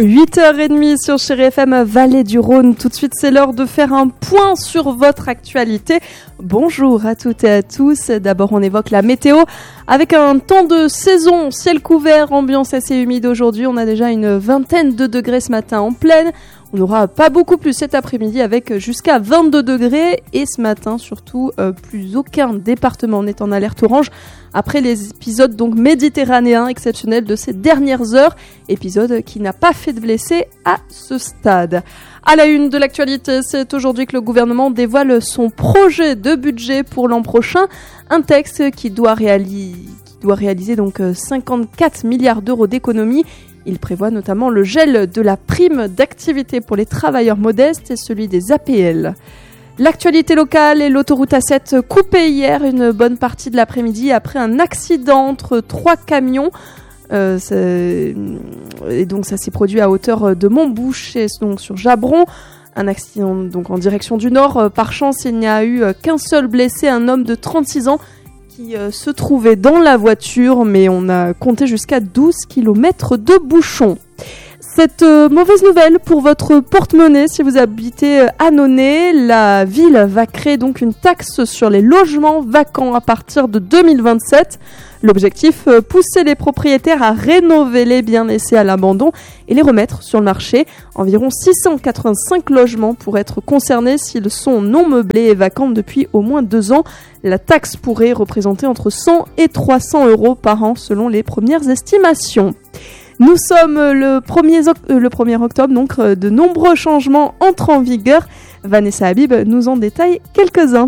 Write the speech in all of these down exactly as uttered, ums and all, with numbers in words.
huit heures trente sur Chérie F M Vallée du Rhône. Tout de suite, c'est l'heure de faire un point sur votre actualité. Bonjour à toutes et à tous. D'abord, on évoque la météo. Avec un temps de saison, ciel couvert, ambiance assez humide aujourd'hui. On a déjà une vingtaine de degrés ce matin en pleine. On n'aura pas beaucoup plus cet après-midi avec jusqu'à vingt-deux degrés. Et ce matin, surtout, euh, plus aucun département n'est en alerte orange. Après les épisodes donc méditerranéens exceptionnels de ces dernières heures, épisode qui n'a pas fait de blessés à ce stade. À la une de l'actualité, c'est aujourd'hui que le gouvernement dévoile son projet de budget pour l'an prochain, un texte qui doit, réali- qui doit réaliser donc cinquante-quatre milliards d'euros d'économies. Il prévoit notamment le gel de la prime d'activité pour les travailleurs modestes et celui des A P L. L'actualité locale et l'autoroute A sept coupée hier une bonne partie de l'après-midi après un accident entre trois camions. Euh, et donc ça s'est produit à hauteur de Montbouche, donc sur Jabron. Un accident donc en direction du nord. Par chance, il n'y a eu qu'un seul blessé, un homme de trente-six ans qui euh, se trouvait dans la voiture, mais on a compté jusqu'à douze kilomètres de bouchons. Cette euh, mauvaise nouvelle pour votre porte-monnaie, si vous habitez euh, Annonay, la ville va créer donc une taxe sur les logements vacants à partir de deux mille vingt-sept. L'objectif, euh, pousser les propriétaires à rénover les biens laissés à l'abandon et les remettre sur le marché. Environ six cent quatre-vingt-cinq logements pourraient être concernés s'ils sont non meublés et vacants depuis au moins deux ans. La taxe pourrait représenter entre cent et trois cents euros par an selon les premières estimations. Nous sommes le premier, le premier octobre, donc de nombreux changements entrent en vigueur. Vanessa Habib nous en détaille quelques-uns.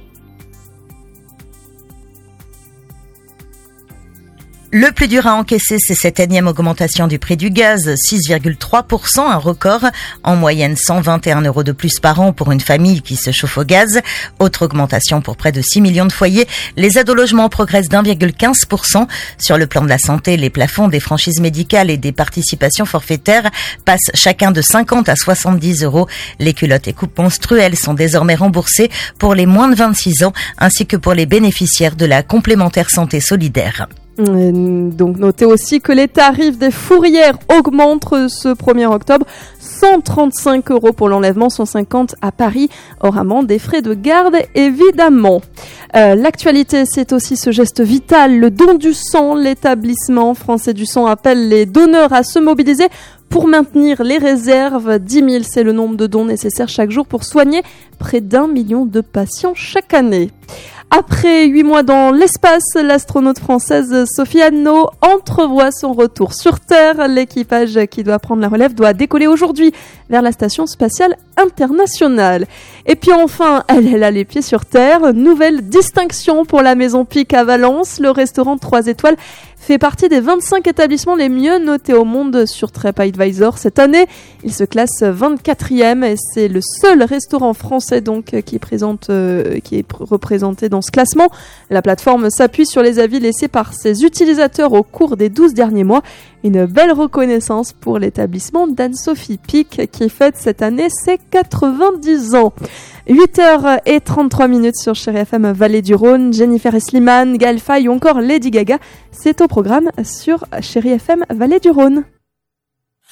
Le plus dur à encaisser, c'est cette énième augmentation du prix du gaz, six virgule trois pour cent, un record. En moyenne, cent vingt et un euros de plus par an pour une famille qui se chauffe au gaz. Autre augmentation pour près de six millions de foyers. Les aides au logement progressent d'un virgule quinze pour cent. Sur le plan de la santé, les plafonds des franchises médicales et des participations forfaitaires passent chacun de cinquante à soixante-dix euros. Les culottes et coupes menstruelles sont désormais remboursées pour les moins de vingt-six ans, ainsi que pour les bénéficiaires de la complémentaire santé solidaire. Donc notez aussi que les tarifs des fourrières augmentent ce premier octobre. cent trente-cinq euros pour l'enlèvement, cent cinquante à Paris, hors amende et frais de garde évidemment. Euh, l'actualité, c'est aussi ce geste vital, le don du sang. L'établissement français du sang appelle les donneurs à se mobiliser pour maintenir les réserves. dix mille, c'est le nombre de dons nécessaires chaque jour pour soigner près d'un million de patients chaque année. Après huit mois dans l'espace, l'astronaute française Sophie Anneau entrevoit son retour sur Terre. L'équipage qui doit prendre la relève doit décoller aujourd'hui vers la station spatiale internationale. Et puis enfin, elle, elle a les pieds sur Terre. Nouvelle distinction pour la Maison Pic à Valence. Le restaurant trois étoiles fait partie des vingt-cinq établissements les mieux notés au monde sur TripAdvisor. Cette année, il se classe vingt-quatrième et c'est le seul restaurant français donc qui est, présente, euh, qui est représenté dans ce classement. La plateforme s'appuie sur les avis laissés par ses utilisateurs au cours des douze derniers mois. Une belle reconnaissance pour l'établissement d'Anne-Sophie Pic qui fête cette année ses quatre-vingt-dix ans. huit heures trente-trois sur Chérie F M Vallée du Rhône. Jennifer et Slimane, Gaël Faye ou encore Lady Gaga. C'est au programme sur Chérie F M Vallée du Rhône.